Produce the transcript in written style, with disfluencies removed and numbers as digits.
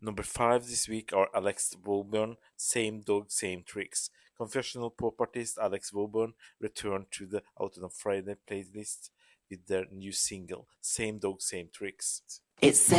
Number 5 this week are Alex Woburn, Same Dog, Same Tricks. Confessional pop artist Alex Woburn returned to the Out on Friday playlist with their new single, Same Dog, Same Tricks. It's